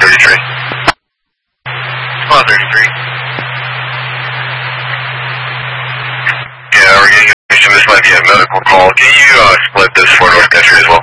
33. Squad 33. Yeah, we're getting information. This might be a medical call. Can you split this for North Country as well?